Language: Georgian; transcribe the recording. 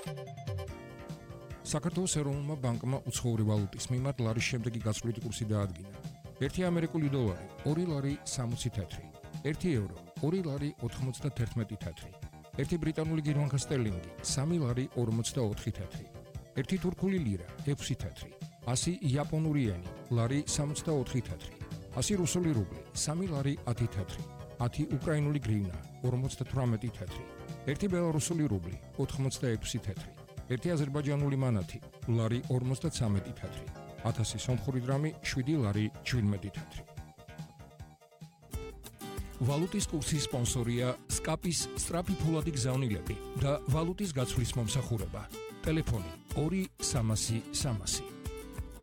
საქართველოს ეროვნულმა ბანკმა უცხოური ვალუტის მიმართ ლარის შემდეგი გაცვლითი კურსი დაადგინა. 1 ამერიკული დოლარი 2 ლარი 60 თეთრი, 1 ევრო 2 ლარი 91 თეთრი, 1 ბრიტანული გირვანქა სტერლინგი 3 ლარი 44 თეთრი, 1 თურქული ლირა 6 თეთრი, 100 იაპონური ენი ლარი 64 თეთრი, 100 რუსული რუბლი 3 ლარი 10 თეთრი, 10 უკრაინული გრივნა 58 თეთრი, 1 ბელარუსული რუბლი 86 თეთრი, 1 აზერბაიჯანული მანათი ლარი 53 თეთრი, 1000 სომხური დრამი 7 ლარი 17 თეთრი. ვალუტის კურსის სპონსორია SCAP-ის სწრაფი ფულადი გზავნილები და ვალუტის გაცვლის მომსახურება. ტელეფონი 2 300 300.